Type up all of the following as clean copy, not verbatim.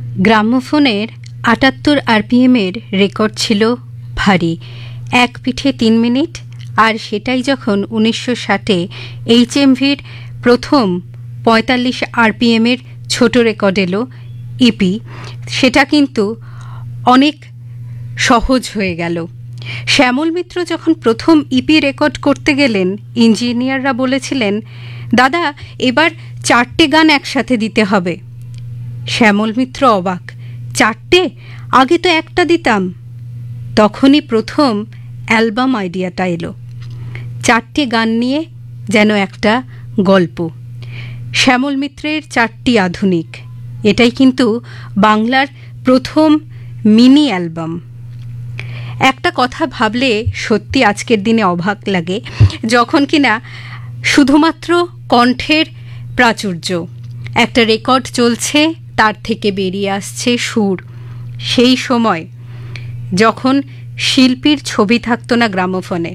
গ্রামোফোনের ৭৮ আরপিএমের record ছিল ভারী, এক পিঠে ৩ মিনিট। আর সেটাই যখন ১৯৬০-এ এইচএমভির প্রথম ৪৫ আরপিএমের ছোট রেকর্ড এলো ইপি, সেটা কিন্তু অনেক সহজ হয়ে গেল। শ্যামল মিত্র যখন প্রথম ইপি রেকর্ড করতে গেলেন, ইঞ্জিনিয়াররা বলেছিলেন, দাদা এবার ৪টে গান একসাথে দিতে হবে। শ্যামল মিত্র অবাক, ৪টে? আগে তো একটা দিতাম। তখনই প্রথম অ্যালবাম আইডিয়াটা এলো, ৪টে গান নিয়ে যেন একটা গল্প। শ্যামল মিত্রের ৪টি আধুনিক, এটাই কিন্তু বাংলার প্রথম মিনি অ্যালবাম। একটা কথা ভাবলে সত্যি আজকের দিনে অবাক লাগে, যখন কিনা শুধুমাত্র কণ্ঠের প্রাচুর্য, একটা রেকর্ড চলছে, তার থেকে বেরিয়ে আসছে সুর। সেই সময় যখন শিল্পীর ছবি থাকতো না গ্রামোফোনে।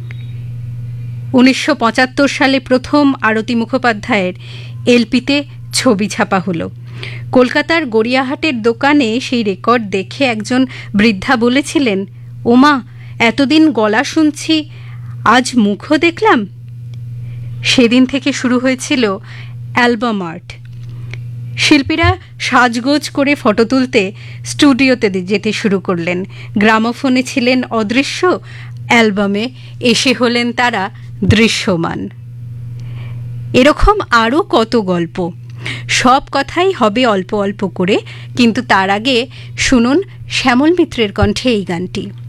১৯৭৫ সালে প্রথম আরতি মুখোপাধ্যায়ের এলপিতে ছবি ছাপা হলো। কলকাতার গড়িয়াহাটের দোকানে সেই রেকর্ড দেখে একজন বৃদ্ধা বলেছিলেন, ওমা, এতদিন গলা শুনছি, আজ মুখও দেখলাম। সেদিন থেকে শুরু হয়েছিল অ্যালবাম আর্ট। শিল্পীরা সাজগোজ করে ফটো তুলতে স্টুডিওতে যেতে শুরু করলেন। গ্রামোফোনে ছিলেন অদৃশ্য, অ্যালবামে এসে হলেন তারা দৃশ্যমান। এরকম আরও কত গল্প, সব কথাই হবে অল্প অল্প করে, কিন্তু তার আগে শুনুন শ্যামল মিত্রের কণ্ঠে এই গানটি।